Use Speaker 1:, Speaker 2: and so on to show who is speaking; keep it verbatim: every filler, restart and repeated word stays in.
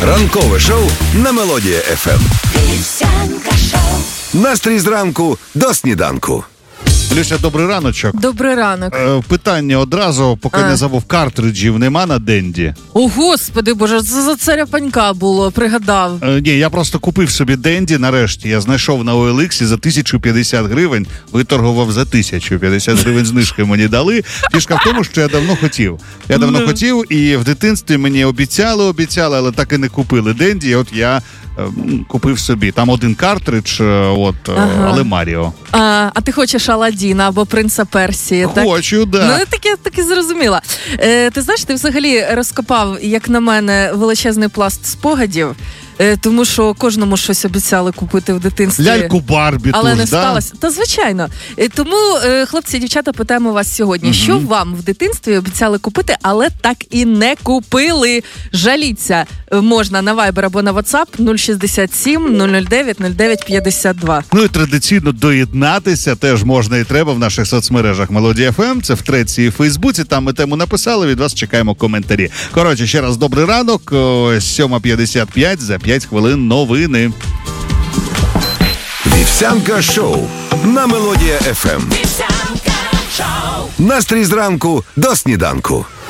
Speaker 1: Ранкове шоу на Мелодія еф ем. Настрій зранку до сніданку.
Speaker 2: Люся, добрий раночок.
Speaker 3: Добрий ранок.
Speaker 2: Е, питання одразу, поки а. не забув, картриджів нема на Денді?
Speaker 3: О, господи боже, це за царя панька було, пригадав.
Speaker 2: Е, ні, я просто купив собі Денді нарешті. Я знайшов на о ел ікс за тисячу п'ятдесят гривень, виторгував за тисячу п'ятдесят гривень знижки мені дали. Фішка в тому, що я давно хотів. Я давно mm. хотів, і в дитинстві мені обіцяли, обіцяли, але так і не купили Денді, і от я е, купив собі. Там один картридж, от, ага. але Маріо.
Speaker 3: А, а ти хочеш Аладдіна або Принца Персії, так?
Speaker 2: Хочу, да.
Speaker 3: Ну, таке, таке зрозуміло. Е, ти знаєш, ти взагалі розкопав, як на мене, величезний пласт спогадів, е, тому що кожному щось обіцяли купити в дитинстві.
Speaker 2: Ляльку Барбі,
Speaker 3: але
Speaker 2: туж,
Speaker 3: не
Speaker 2: да?
Speaker 3: сталося. Та, звичайно. Е, тому, е, хлопці, дівчата, питаємо вас сьогодні, угу. що вам в дитинстві обіцяли купити, але так і не купили? Жаліться можна на Viber або на WhatsApp нуль шістдесят сім нуль нуль дев'ять нуль дев'ять п'ятдесят два.
Speaker 2: Ну і традиційно доєднатися теж можна і треба в наших соцмережах Мелодія еф ем, це в Треці і Фейсбуці, там ми тему написали, від вас чекаємо коментарі. Коротше, ще раз добрий ранок, сьома п'ятдесят п'ять, за п'ять хвилин новини.
Speaker 1: Вівсянка шоу на Мелодія еф ем. Настрій зранку до сніданку.